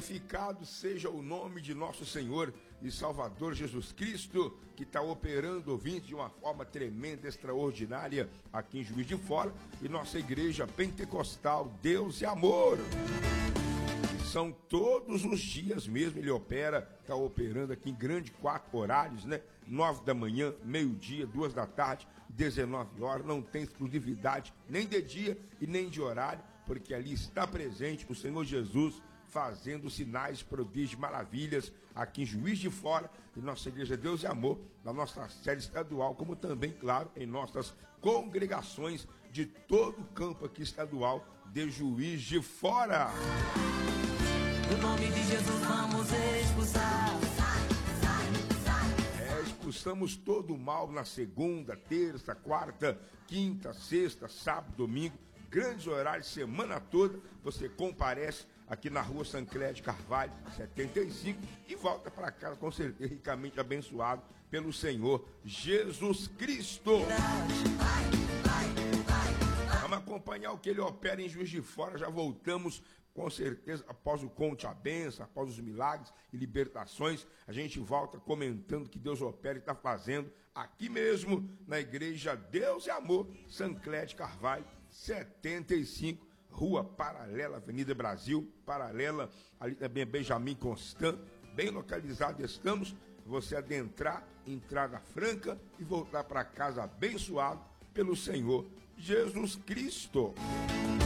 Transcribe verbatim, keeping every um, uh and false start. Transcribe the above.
Glorificado seja o nome de nosso Senhor e Salvador Jesus Cristo, que está operando, ouvinte, de uma forma tremenda, extraordinária, aqui em Juiz de Fora, e nossa igreja pentecostal, Deus e Amor. São todos os dias mesmo, ele opera, está operando aqui em grande quatro horários, né? Nove da manhã, meio-dia, duas da tarde, dezenove horas, não tem exclusividade nem de dia e nem de horário, porque ali está presente o Senhor Jesus, fazendo sinais, prodígios, maravilhas aqui em Juiz de Fora, e nossa igreja Deus e Amor, na nossa sede estadual, como também, claro, em nossas congregações de todo o campo aqui estadual de Juiz de Fora. No nome de Jesus vamos expulsar. É, expulsamos todo o mal na segunda, terça, quarta, quinta, sexta, sábado, domingo, grandes horários, semana toda, você comparece aqui na rua Sancler de Carvalho, setenta e cinco, e volta para casa com certeza ricamente abençoado pelo Senhor Jesus Cristo. Vamos acompanhar o que ele opera em Juiz de Fora, já voltamos com certeza após o conte a benção, após os milagres e libertações, a gente volta comentando que Deus opera e está fazendo aqui mesmo na igreja Deus e Amor, Sancler de Carvalho, setenta e cinco, Rua Paralela, Avenida Brasil, paralela, ali também é Benjamin Constant, bem localizado estamos, você adentrar, entrada franca e voltar para casa abençoado pelo Senhor Jesus Cristo.